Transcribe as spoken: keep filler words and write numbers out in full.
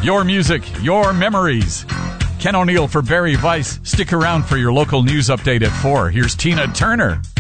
Your music, your memories. Ken O'Neill for Barry Weiss. Stick around for your local news update at four. Here's Tina Turner.